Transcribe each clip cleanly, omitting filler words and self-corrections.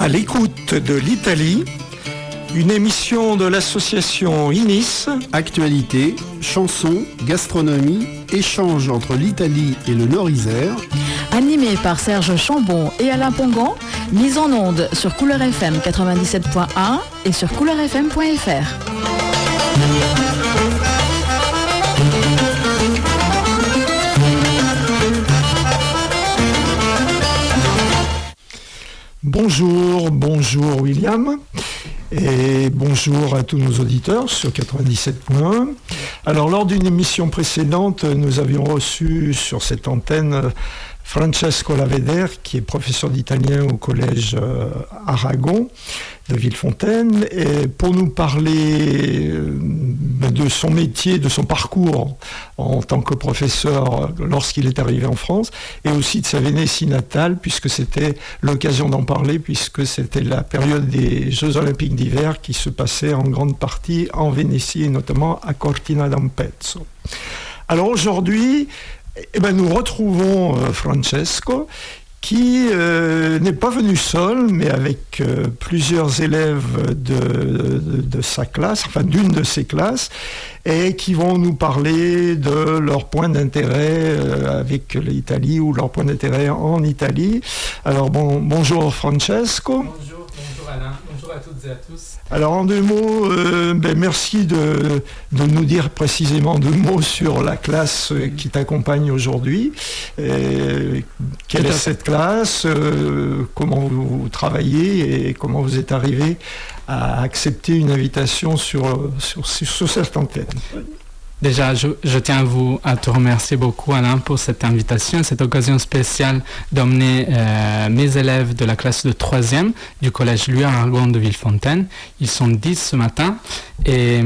À l'écoute de l'Italie, une émission de l'association INIS. Actualité, chansons, gastronomie, échange entre l'Italie et le Nord-Isère. Animé par Serge Chambon et Alain Pongan, mise en onde sur Couleur FM 97.1 et sur couleurfm.fr. Bonjour William, et bonjour à tous nos auditeurs sur 97.1. Alors, lors d'une émission précédente, nous avions reçu sur cette antenne Francesco Laveder, qui est professeur d'italien au collège Aragon de Villefontaine, et pour nous parler de son métier, de son parcours en tant que professeur lorsqu'il est arrivé en France, et aussi de sa Vénétie natale, puisque c'était l'occasion d'en parler, puisque c'était la période des Jeux Olympiques d'hiver qui se passait en grande partie en Vénétie, et notamment à Cortina d'Ampezzo. Alors aujourd'hui, nous retrouvons Francesco, qui n'est pas venu seul, mais avec plusieurs élèves de sa classe, enfin d'une de ses classes, et qui vont nous parler de leur point d'intérêt avec l'Italie ou leur point d'intérêt en Italie. Alors bonjour Francesco. Bonjour Alain, bonjour à toutes et à tous. Alors en deux mots, merci de nous dire précisément deux mots sur la classe qui t'accompagne aujourd'hui. Quelle est cette classe, comment vous travaillez et comment vous êtes arrivé à accepter une invitation sur cette antenne. Déjà, je tiens à te remercier beaucoup, Alain, pour cette invitation, cette occasion spéciale d'emmener mes élèves de la classe de 3e du collège Louis Aragon de Villefontaine. Ils sont 10 ce matin. Et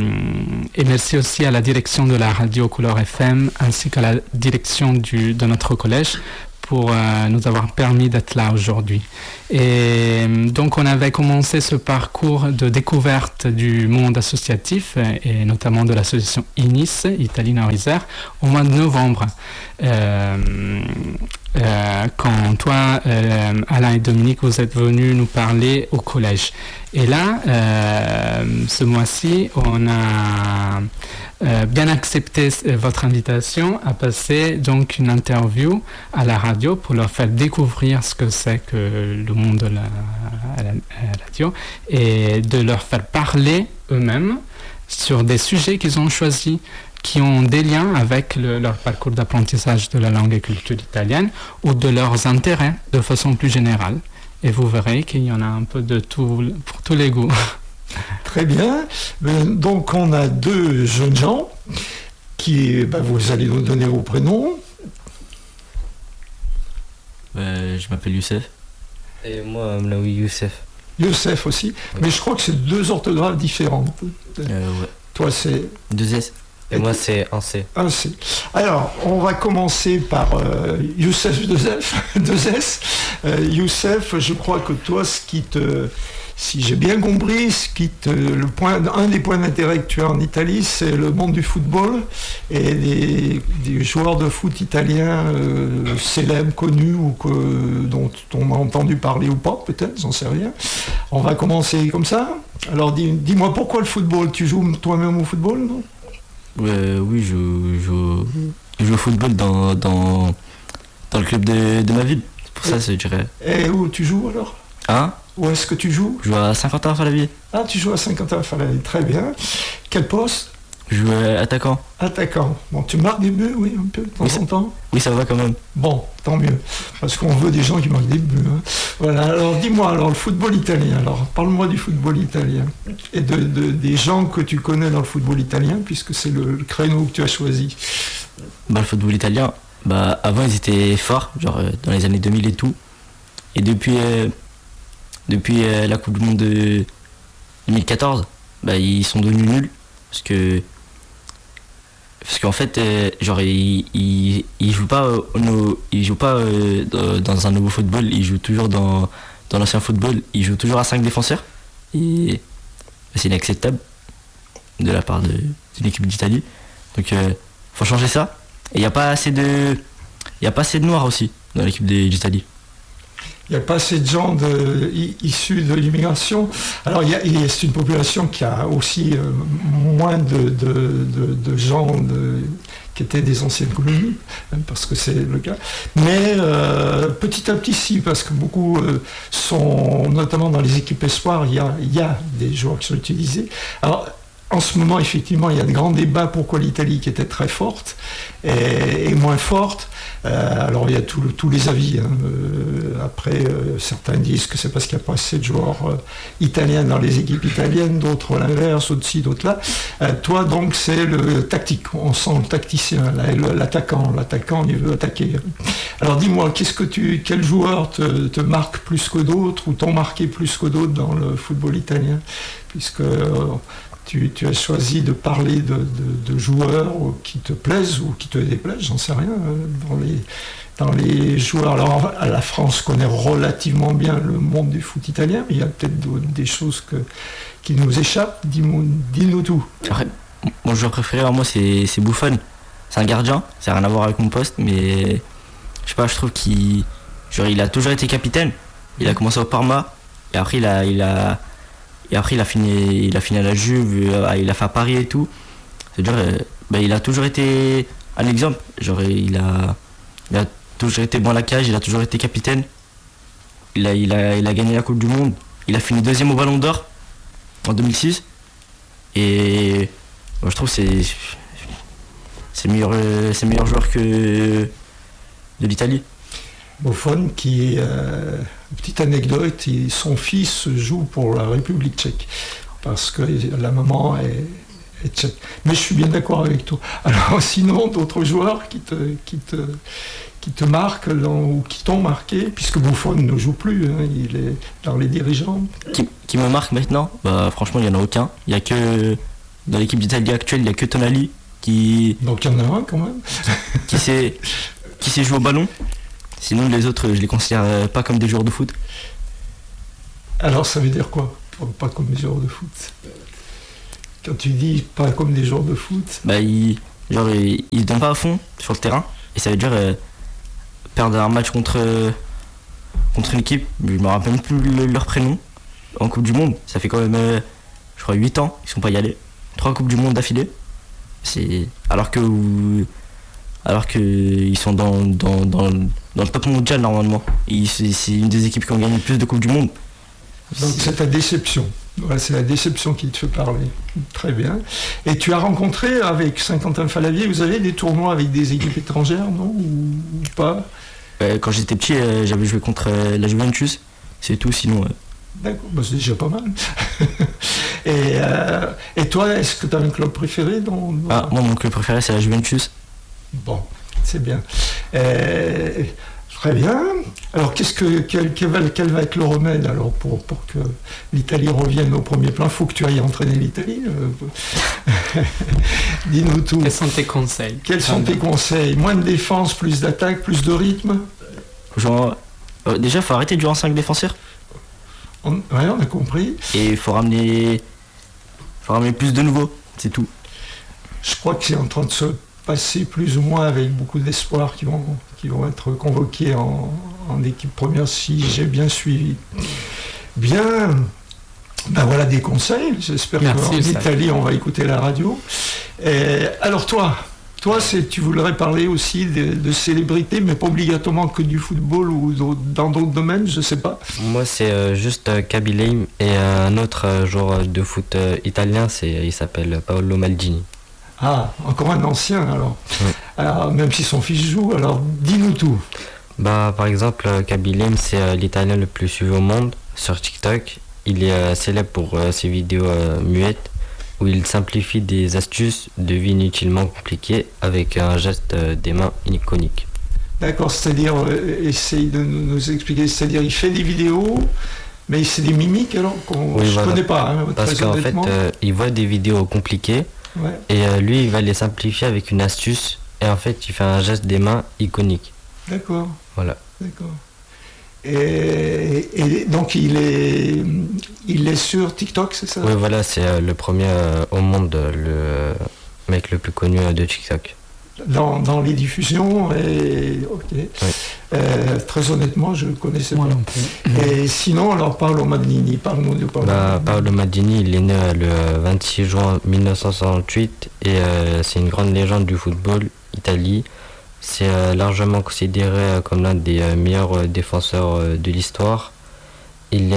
merci aussi à la direction de la radio Couleur FM ainsi qu'à la direction de notre collège pour nous avoir permis d'être là aujourd'hui. Et donc on avait commencé ce parcours de découverte du monde associatif et notamment de l'association INIS, Italie Nord-Isère, au mois de novembre. Quand toi, Alain et Dominique, vous êtes venus nous parler au collège. Et là, ce mois-ci, on a bien accepté votre invitation à passer donc une interview à la radio pour leur faire découvrir ce que c'est que le monde de la radio et de leur faire parler eux-mêmes sur des sujets qu'ils ont choisis, qui ont des liens avec leur parcours d'apprentissage de la langue et culture italienne ou de leurs intérêts de façon plus générale. Et vous verrez qu'il y en a un peu de tout pour tous les goûts. Très bien. Donc on a deux jeunes gens qui, vous allez nous donner vos prénoms. Je m'appelle Youssef. Et moi, Mlaoui Youssef. Youssef aussi, oui. Mais je crois que c'est deux orthographes différentes. Ouais. Toi c'est... 2 S. Et moi c'est 1 C. 1 C. Alors, on va commencer par Youssef 2 S. Youssef, je crois que toi, si j'ai bien compris, un des points d'intérêt que tu as en Italie, c'est le monde du football et des joueurs de foot italiens célèbres, connus ou dont on a entendu parler ou pas, peut-être, j'en sais rien. On va commencer comme ça. Alors, dis-moi pourquoi le football? Tu joues toi-même au football, non? Oui, je joue au football dans le club de ma ville. C'est pour ça, je dirais. Et où tu joues alors? Hein? Où est-ce que tu joues? Je joue à Saint-Quentin-Fallavier. Ah, tu joues à Saint-Quentin-Fallavier, très bien. Quel poste? Je joue attaquant. Attaquant. Bon, tu marques des buts, oui, un peu, de temps en temps? Oui, ça va quand même. Bon, tant mieux. Parce qu'on veut des gens qui marquent des buts. Hein. Voilà, alors dis-moi, le football italien. Alors, parle-moi du football italien. Et des gens que tu connais dans le football italien, puisque c'est le créneau que tu as choisi. Le football italien, avant, ils étaient forts, genre dans les années 2000 et tout. Et depuis la Coupe du Monde de 2014, ils sont devenus nuls. Parce qu'en fait, ils jouent pas dans un nouveau football, ils jouent toujours dans l'ancien football, ils jouent toujours à 5 défenseurs. Et c'est inacceptable de la part d'une équipe d'Italie. Donc faut changer ça. Et il n'y a pas assez de noirs aussi dans l'équipe d'Italie. Il n'y a pas assez de gens issus de l'immigration. Alors, c'est une population qui a aussi moins de gens qui étaient des anciennes colonies, parce que c'est le cas. Mais petit à petit, si, parce que beaucoup sont, notamment dans les équipes espoirs, il y a des joueurs qui sont utilisés. Alors, en ce moment, effectivement, il y a de grands débats pourquoi l'Italie, qui était très forte, est moins forte. Alors, il y a tous les avis. Après, certains disent que c'est parce qu'il n'y a pas assez de joueurs italiens dans les équipes italiennes, d'autres l'inverse, d'autres-ci, d'autres là. Toi, donc, c'est le tactique. On sent le tacticien, l'attaquant. L'attaquant, il veut attaquer. Alors, dis-moi, quel joueur te marque plus que d'autres, ou t'ont marqué plus que d'autres dans le football italien, puisque tu as choisi de parler de joueurs qui te plaisent ou qui te déplaisent, j'en sais rien, dans les joueurs. Alors, la France connaît relativement bien le monde du foot italien, mais il y a peut-être des choses qui nous échappent. Dis-nous tout. Mon joueur préféré, moi, c'est Buffon. C'est un gardien, ça n'a rien à voir avec mon poste, mais je sais pas, je trouve qu'il a toujours été capitaine. Il a commencé au Parma, et après il a fini à la Juve, il a fait à Paris et tout. C'est-à-dire, il a toujours été un exemple. Genre, il a toujours été bon à la cage, il a toujours été capitaine. Il a gagné la Coupe du Monde. Il a fini 2e au Ballon d'Or en 2006. Et moi, je trouve que c'est meilleur joueur que de l'Italie. Buffon, qui est, petite anecdote, son fils joue pour la République tchèque, parce que la maman est tchèque. Mais je suis bien d'accord avec toi. Alors sinon, d'autres joueurs qui te marquent ou qui t'ont marqué, puisque Buffon ne joue plus, il est dans les dirigeants. Qui me marque maintenant, franchement, il n'y en a aucun. Il y a que, dans l'équipe d'Italie actuelle, il n'y a que Tonali qui... Donc il y en a un quand même. qui sait jouer au ballon. Sinon, les autres, je les considère pas comme des joueurs de foot. Alors, ça veut dire quoi, pas comme des joueurs de foot? Quand tu dis pas comme des joueurs de foot... Ils se donnent pas à fond sur le terrain. Et ça veut dire perdre un match contre une équipe, je me rappelle même plus leur prénom, en Coupe du Monde. Ça fait quand même, je crois, 8 ans qu'ils sont pas y allés. 3 Coupes du Monde d'affilée. Alors que ils sont dans le top mondial normalement. C'est une des équipes qui ont gagné le plus de Coupes du Monde. Donc c'est ta déception. Ouais, c'est la déception qui te fait parler. Très bien. Et tu as rencontré avec Saint-Quentin Fallavier, vous avez des tournois avec des équipes étrangères, non, ou pas? Quand j'étais petit, j'avais joué contre la Juventus. C'est tout, sinon... D'accord, c'est déjà pas mal. Et toi, est-ce que tu as un club préféré Moi, mon club préféré, c'est la Juventus. Bon, c'est bien. Très bien. Alors, quel va être le remède alors pour que l'Italie revienne au premier plan? Il faut que tu ailles entraîner l'Italie. Dis-nous tout. Quels sont tes conseils? Tes conseils? Moins de défense, plus d'attaque, plus de rythme? Déjà, il faut arrêter de jouer en 5 défenseurs. On a compris. Et il faut ramener plus de nouveaux, c'est tout. Je crois que c'est en train de se passer plus ou moins avec beaucoup d'espoir qui vont être convoqués en équipe première, si j'ai bien suivi. Bien, voilà des conseils. J'espère qu'en Italie, on va écouter la radio. Alors toi, tu voudrais parler aussi de célébrités, mais pas obligatoirement que du football ou dans d'autres domaines, je sais pas. Moi, c'est juste Kaby Lame et un autre joueur de foot italien, il s'appelle Paolo Maldini. Ah, encore un ancien alors. Oui. Alors, même si son fils joue, alors dis-nous tout. Par exemple, Kaby Lame, c'est l'italien le plus suivi au monde sur TikTok. Il est célèbre pour ses vidéos muettes, où il simplifie des astuces de vie inutilement compliquées avec un geste des mains iconique. D'accord, c'est-à-dire, essaye de nous expliquer, c'est-à-dire il fait des vidéos, mais c'est des mimiques alors je connais pas. Parce qu'en fait, il voit des vidéos compliquées, ouais. Et lui, il va les simplifier avec une astuce, et en fait, il fait un geste des mains iconique. D'accord. Voilà. D'accord. Et donc il est sur TikTok, c'est ça? Oui, voilà, c'est le premier au monde, le mec le plus connu de TikTok. dans les diffusions. Et, okay. Très honnêtement, je ne connaissais pas. Non plus. Et sinon, alors Paolo Maldini, parle-nous de Paolo Maldini. Paolo Maldini, il est né le 26 juin 1968 et c'est une grande légende du football Italie. C'est largement considéré comme l'un des meilleurs défenseurs de l'histoire. Il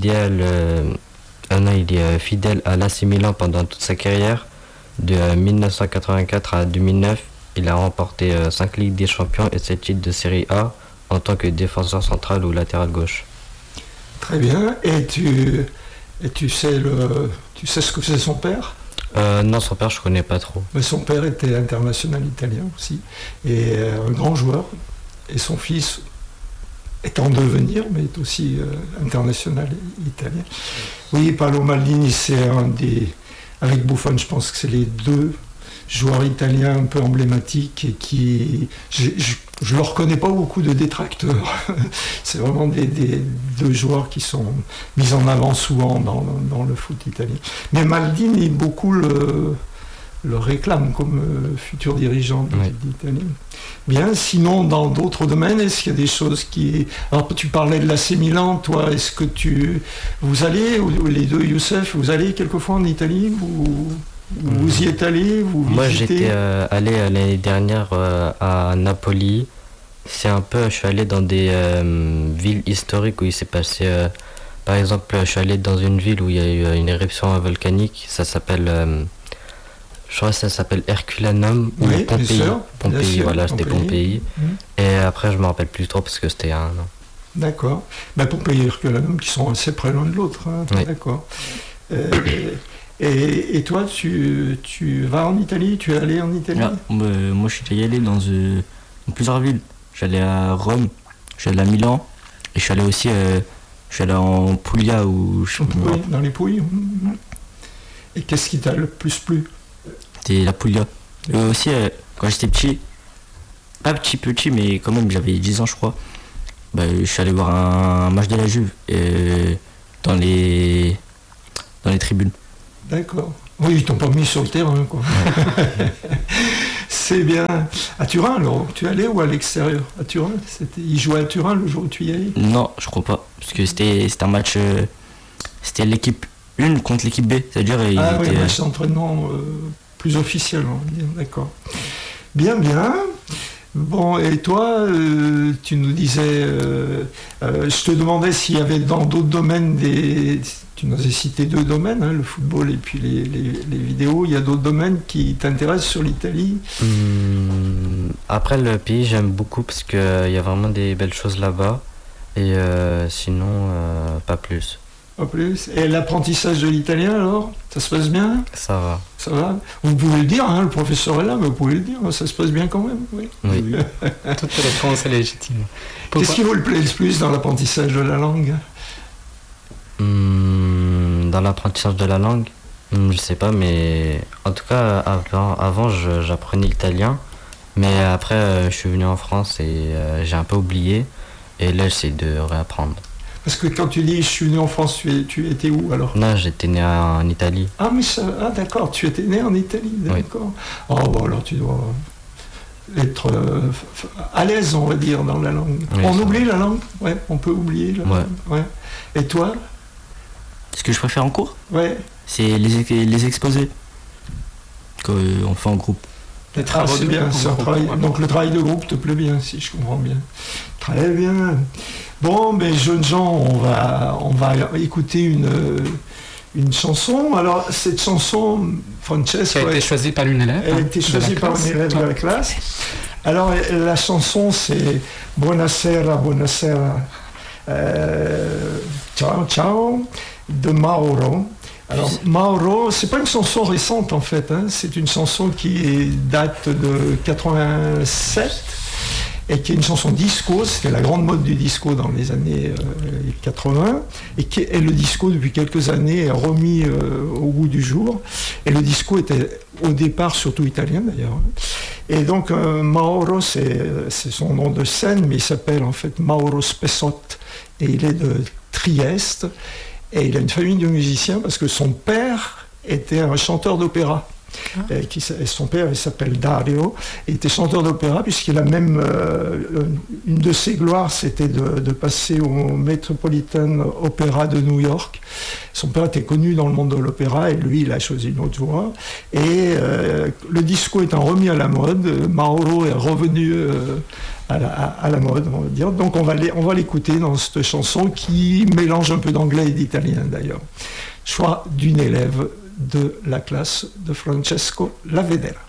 est fidèle à l'AC Milan pendant toute sa carrière. De 1984 à 2009, il a remporté 5 Ligues des Champions et 7 titres de Serie A en tant que défenseur central ou latéral gauche. Très bien. Et tu sais ce que faisait son père ? Non, son père, je connais pas trop. Mais son père était international italien aussi, et un grand joueur. Et son fils est en devenir, mais est aussi international italien. Oui, Paolo Maldini, c'est un des... Avec Buffon, je pense que c'est les deux joueurs italiens un peu emblématiques et qui... Je ne leur connais pas beaucoup de détracteurs. C'est vraiment des deux joueurs qui sont mis en avant souvent dans le foot italien. Mais Maldini, beaucoup le réclame comme futur dirigeant d'Italie. Bien, sinon, dans d'autres domaines, est-ce qu'il y a des choses qui... Alors, tu parlais de l'AC Milan, toi, est-ce que vous allez, ou les deux Youssef, vous allez quelquefois en Italie, vous y êtes allé, vous visitez? Moi, j'étais allé l'année dernière à Napoli. Je suis allé dans des villes historiques où il s'est passé... par exemple, je suis allé dans une ville où il y a eu une éruption volcanique, ça s'appelle... je crois que ça s'appelle Herculanum ou Pompéi. Pompéi, voilà, c'était Pompéi. Et après, je me rappelle plus trop parce que c'était un an. D'accord. Pompéi et Herculanum qui sont assez près l'un de l'autre. Hein. Oui. D'accord. Et toi, tu vas en Italie? Tu es allé en Italie? Moi, je suis allé dans plusieurs villes. Je suis allé à Rome, je suis allé à Milan, et je suis allé aussi en Puglia. Dans les Pouilles. Et qu'est-ce qui t'a le plus plu? C'était la Puglia. Aussi, quand j'étais petit, pas petit, mais quand même, j'avais 10 ans, je crois. Je suis allé voir un match de la Juve dans les tribunes. D'accord. Oui, ils t'ont pas mis sur le terrain, quoi. C'est bien. À Turin, alors, tu es allé ou à l'extérieur? À Turin, ils jouaient à Turin le jour où tu y allais? Non, je crois pas. Parce que c'était un match... c'était l'équipe 1 contre l'équipe B. C'est-à-dire... oui, un match d'entraînement plus officiel, on va dire. D'accord. Bien. Bon, et toi, tu nous disais... je te demandais s'il y avait dans d'autres domaines tu nous as cité 2 domaines, hein, le football et puis les vidéos. Il y a d'autres domaines qui t'intéressent sur l'Italie? Après, le pays, j'aime beaucoup parce qu'il y a vraiment des belles choses là-bas. Et sinon, pas plus. Pas plus. Et l'apprentissage de l'italien, alors? Ça se passe bien? Ça va. Ça va? Vous pouvez le dire, hein, le professeur est là, mais vous pouvez le dire, ça se passe bien quand même. Oui. Toute réponse est légitime. Qu'est-ce qui vous plaît le plus dans l'apprentissage de la langue? Dans l'apprentissage de la langue, je sais pas, mais en tout cas, avant j'apprenais l'italien, mais après, je suis venu en France et j'ai un peu oublié, et là, j'essaie de réapprendre. Parce que quand tu dis je suis né en France, tu étais où alors? Non, j'étais né en Italie. Ah, mais d'accord, tu étais né en Italie, d'accord. Oui. Oh, bon, alors tu dois être à l'aise, on va dire, dans la langue. Oui, on oublie la langue? Ouais, on peut oublier la langue. Ouais. Et toi? Ce que je préfère en cours? Ouais. C'est les exposés qu'on fait en groupe. C'est bien, c'est un travail. Donc le travail de groupe te plaît bien, si je comprends bien. Très bien. Bon, mais jeunes gens, on va écouter une chanson. Alors, cette chanson, Francesco... Qui a été choisie par une élève. Elle a été choisie par une élève de la classe. Alors, la chanson, c'est Buonasera, ciao, de Mauro. Alors, Mauro, c'est pas une chanson récente en fait, hein, c'est une chanson qui date de 87 et qui est une chanson disco, c'était la grande mode du disco dans les années 80 et le disco depuis quelques années est remis au goût du jour et le disco était au départ surtout italien d'ailleurs. Et donc Mauro c'est son nom de scène mais il s'appelle en fait Mauro Spessot et il est de Trieste. Et il a une famille de musiciens parce que son père était un chanteur d'opéra. Et son père, il s'appelle Dario, il était chanteur d'opéra, puisqu'il a même, une de ses gloires, c'était de passer au Metropolitan Opera de New York. Son père était connu dans le monde de l'opéra, et lui, il a choisi une autre voie. Et le disco étant remis à la mode, Mauro est revenu à la mode, on va dire. Donc on va l'écouter dans cette chanson qui mélange un peu d'anglais et d'italien d'ailleurs. Choix d'une élève de la classe de Francesco Lavedera.